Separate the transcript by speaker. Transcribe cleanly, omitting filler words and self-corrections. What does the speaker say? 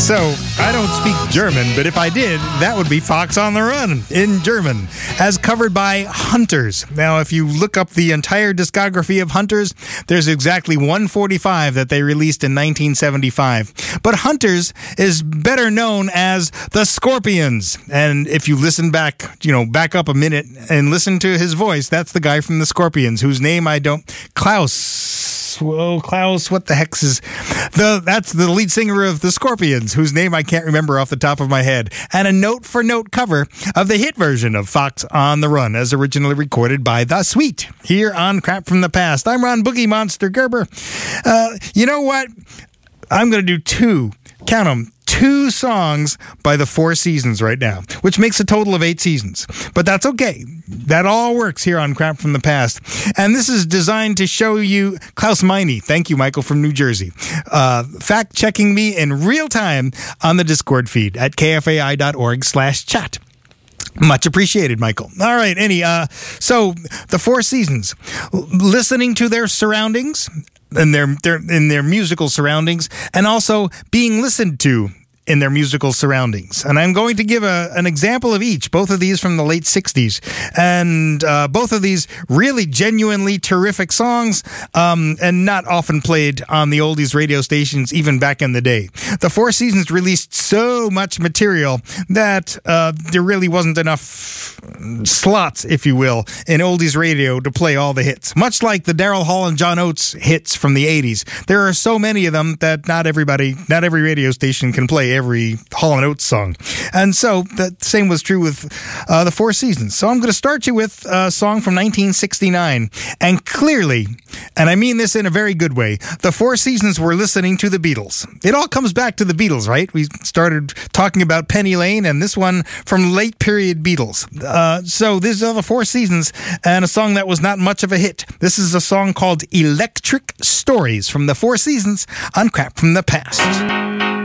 Speaker 1: So, I don't speak German, but if I did, that would be Fox on the Run in German, as covered by Hunters. Now, if you look up the entire discography of Hunters, there's exactly 145 that they released in 1975. But Hunters is better known as the Scorpions. And if you listen back up a minute and listen to his voice, that's the guy from the Scorpions, whose name I don't... Klaus, what the heck's his... That's the lead singer of the Scorpions, whose name I can't remember off the top of my head. And a note-for-note cover of the hit version of Fox on the Run, as originally recorded by The Sweet, here on Crap from the Past. I'm Ron Boogie Monster Gerber. You know what? I'm going to do two songs by the Four Seasons right now, which makes a total of 8 seasons. But that's okay. That all works here on Crap from the Past. And this is designed to show you Klaus Meine. Thank you, Michael from New Jersey. Fact-checking me in real time on the Discord feed at kfai.org/chat. Much appreciated, Michael. All right, so the Four Seasons, listening to their surroundings and their musical surroundings, and also being listened to in their musical surroundings. And I'm going to give an example of each, both of these from the late 60s. And both of these really genuinely terrific songs, and not often played on the oldies radio stations, even back in the day. The Four Seasons released so much material that there really wasn't enough slots, if you will, in oldies radio to play all the hits. Much like the Daryl Hall and John Oates hits from the 80s. There are so many of them that not every radio station can play every Hall & Oates song. And so the same was true with the Four Seasons. So I'm going to start you with a song from 1969. And clearly, and I mean this in a very good way, the Four Seasons were listening to the Beatles. It all comes back to the Beatles, right? We started talking about Penny Lane and this one from late period Beatles. So these are the Four Seasons and a song that was not much of a hit. This is a song called Electric Stories from the Four Seasons on Crap from the Past.